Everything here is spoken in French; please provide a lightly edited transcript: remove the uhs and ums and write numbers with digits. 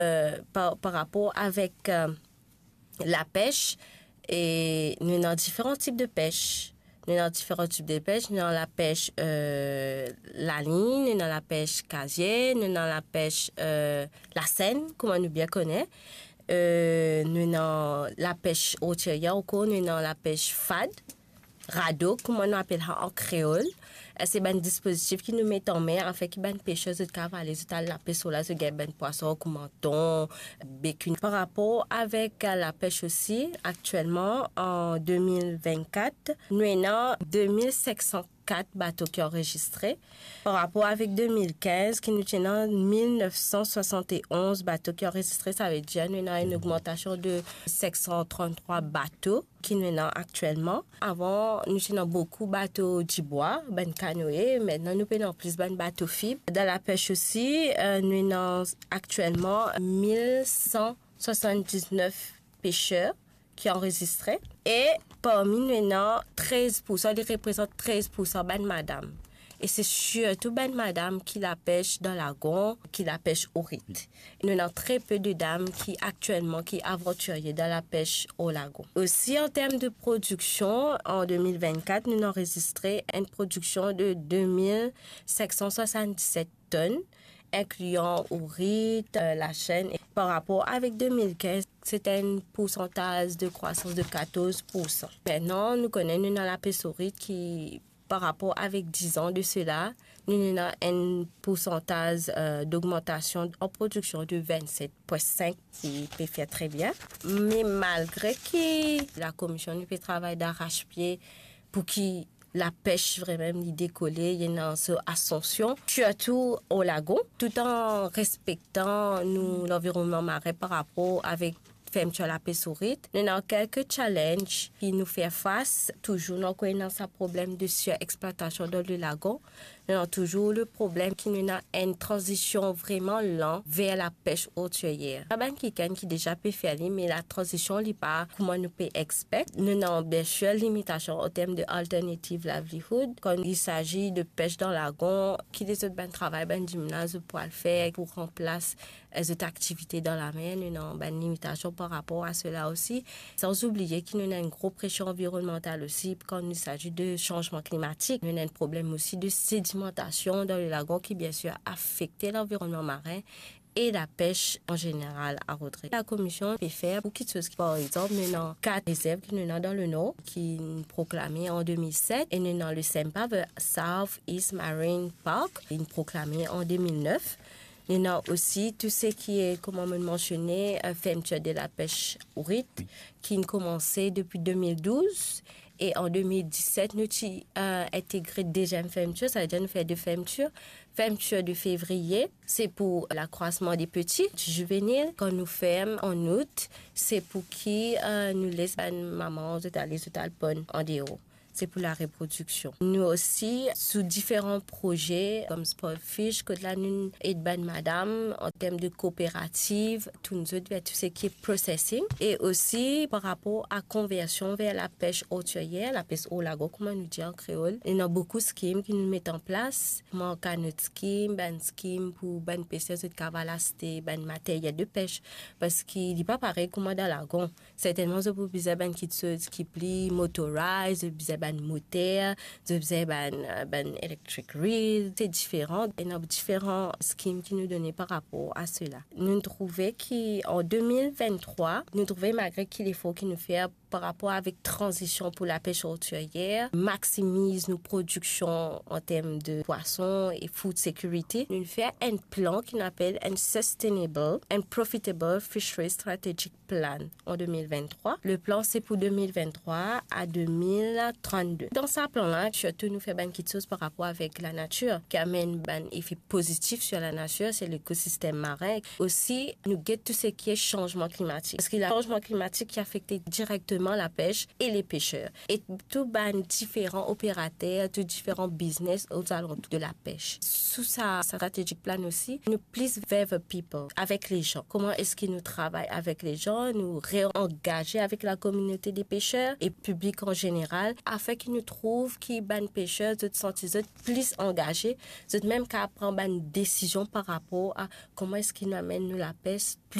par rapport avec la pêche, et nous avons différents types de pêche. Nous avons différents types de pêche. Nous avons la pêche la ligne, nous avons la pêche casier, nous avons la pêche la Seine, comme on bien connaît. Nous avons la pêche hauturière, nous avons la pêche fade, radeau, comme on appelle en créole. C'est un dispositif qui nous met en mer afin que les pêcheurs de cavaler, la pêche là, se gagnent poisson, comme menton, bécune. Par rapport avec la pêche aussi, actuellement, en 2024, nous avons 2504 bateaux qui sont enregistrés. Par rapport avec 2015, qui nous tenons 1971 bateaux qui sont enregistrés, ça veut dire nous avons une augmentation de 633 bateaux qui nous avons actuellement. Avant, nous avons beaucoup de bateaux du bois, ben canoë. Maintenant, nous prenons plus de bateaux fibres. Dans la pêche aussi, nous avons actuellement 1179 pêcheurs qui ont enregistré. Et parmi nous avons 13%, ils représentent 13% de madame. Et c'est surtout ben madame qui la pêche dans la lagon, qui la pêche au rite. Nous avons très peu de dames qui actuellement qui aventuriers dans la pêche au lagon. Aussi en termes de production, en 2024, nous avons enregistré une production de 2577 tonnes, incluant au rite, la chaîne. Et par rapport avec 2015, c'était un pourcentage de croissance de 14%. Maintenant, nous connaissons la pêche au rite qui par rapport avec 10 ans de cela, nous avons un pourcentage d'augmentation en production de 27,5 qui peut faire très bien. Mais malgré que la commission nous fait travail d'arrache-pied pour que la pêche vraiment décoller, il y a une ascension, surtout au lagon, tout en respectant l'environnement marin par rapport avec fermeture la pêche au rite. Nous avons quelques challenges qui nous font face. Toujours, nous avons un problème de surexploitation dans le lagon. Nous avons toujours le problème qui nous a une transition vraiment lente vers la pêche hauturière. Il y a quelqu'un qui déjà peut faire, mais la transition n'est pas comment nous peut expect. Nous avons bien sûr limitations au terme de alternative livelihood. Quand il s'agit de pêche dans le lagon, qui les autres travail du gymnase pour le faire, pour remplacer les autres activités dans la mer, nous avons une limitation par rapport à cela aussi. Sans oublier qu'il y a une grosse pression environnementale aussi quand il s'agit de changement climatique. Il y a un problème aussi de sédimentation dans le lagon qui bien sûr affecte l'environnement marin et la pêche en général à Rodrigue. La commission peut faire beaucoup de choses. Par exemple, nous avons 4 réserves que nous avons dans le nord qui sont proclamées en 2007 et nous avons le SEMPA, le South East Marine Park, qui est proclamé en 2009. Il y a aussi tout ce qui est, comme on m'a mentionné, fermeture de la pêche au rite, qui a commencé depuis 2012. Et en 2017, nous avons intégré deuxième fermeture, ça veut dire nous faire deux fermetures. Fermeture de février, c'est pour l'accroissement des petits, juvéniles. Quand nous fermons en août, c'est pour qui nous laisse maman les alpes en dehors. C'est pour la reproduction. Nous aussi, sous différents projets comme Sportfish, Côte la Lune et de Madame, en termes de coopérative, tout ce qui est processing. Et aussi, par rapport à conversion vers la pêche hauturière, la pêche au lagon, comme on nous dit en créole. Il y a beaucoup de schemes qui nous mettent en place. Comme canot scheme, scheme pour pêcheurs de cavalasté, matériel de pêche. Parce qu'il n'est pas pareil comme dans le lagon. Certainement, c'est pour besoin qui plie, motorised, moteur, electric reel, c'est différent. Il y a différents schemes qui nous donnaient par rapport à cela. Nous trouvons qu'en 2023, nous trouvons malgré qu'il faut qu'il nous fait par rapport avec transition pour la pêche hauturière, maximise nos productions en termes de poissons et food security. Nous faisons un plan qu'on appelle un Sustainable and Profitable Fishery Strategic Plan en 2023. Le plan, c'est pour 2023 à 2032. Dans ce plan-là, surtout, nous faisons une petite chose par rapport avec la nature qui amène un effet positif sur la nature, c'est l'écosystème marin. Aussi, nous guettons tout ce qui est changement climatique. Parce que le changement climatique qui affecte directement gouvernement, la pêche et les pêcheurs. Et tout différents opérateurs, tous différents business aux alentours de la pêche. Sous sa stratégique plan aussi, nous plus vers the people, avec les gens. Comment est-ce qu'ils nous travaillent avec les gens, nous réengager avec la communauté des pêcheurs et public en général, afin qu'ils nous trouvent qui ban pêcheurs, de sentir plus engagés, même qu'à prendre une décision par rapport à comment est-ce qu'ils nous amènent nous la pêche plus